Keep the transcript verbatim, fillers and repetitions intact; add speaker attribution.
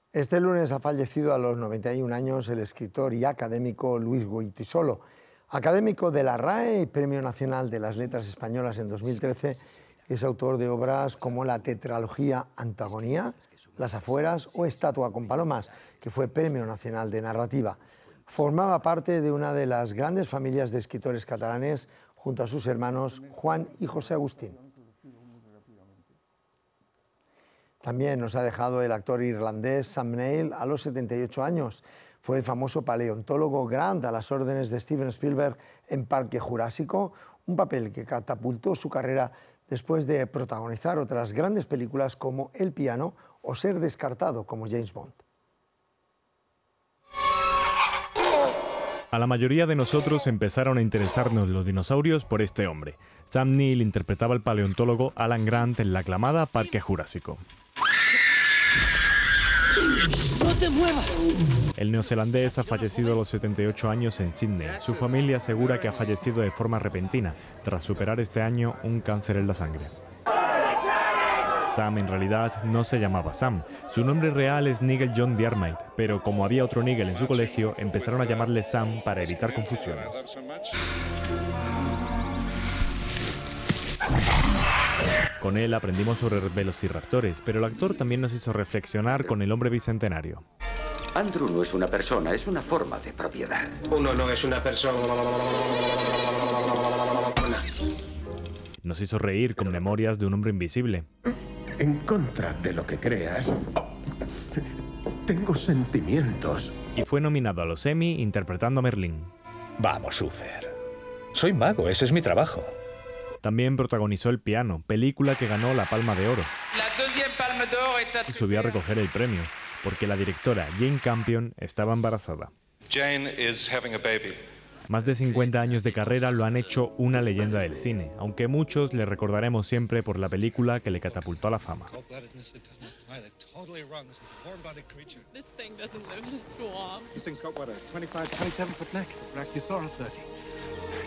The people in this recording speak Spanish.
Speaker 1: Este lunes ha fallecido a los noventa y un años el escritor y académico Luis Goytisolo, académico de la R A E y Premio Nacional de las Letras Españolas en dos mil trece. Es autor de obras como la tetralogía Antagonía, Las afueras o Estatua con palomas, que fue Premio Nacional de Narrativa. Formaba parte de una de las grandes familias de escritores catalanes junto a sus hermanos Juan y José Agustín. También nos ha dejado el actor irlandés Sam Neill a los setenta y ocho años. Fue el famoso paleontólogo Grant a las órdenes de Steven Spielberg en Parque Jurásico, un papel que catapultó su carrera después de protagonizar otras grandes películas como El piano o ser descartado como James Bond.
Speaker 2: A la mayoría de nosotros empezaron a interesarnos los dinosaurios por este hombre. Sam Neill interpretaba al paleontólogo Alan Grant en la aclamada Parque Jurásico.
Speaker 3: ¡No te muevas!
Speaker 2: El neozelandés ha fallecido a los setenta y ocho años en Sídney. Su familia asegura que ha fallecido de forma repentina, tras superar este año un cáncer en la sangre. Sam en realidad no se llamaba Sam. Su nombre real es Nigel John Diarmait, pero como había otro Nigel en su colegio, empezaron a llamarle Sam para evitar confusiones. Con él aprendimos sobre velociraptores, pero el actor también nos hizo reflexionar con el hombre bicentenario.
Speaker 4: Andrew no es una persona, es una forma de propiedad.
Speaker 5: Uno no es una persona.
Speaker 2: Nos hizo reír con memorias de un hombre invisible.
Speaker 6: En contra de lo que creas, tengo sentimientos.
Speaker 2: Y fue nominado a los Emmy interpretando a Merlín.
Speaker 7: Vamos, Uther. Soy mago, ese es mi trabajo.
Speaker 2: También protagonizó El piano, película que ganó la Palma de Oro. Y subió a recoger el premio, porque la directora Jane Campion estaba embarazada.
Speaker 8: Jane is having a baby.
Speaker 2: Más de cincuenta años de carrera lo han hecho una leyenda del cine, aunque muchos le recordaremos siempre por la película que le catapultó a la fama.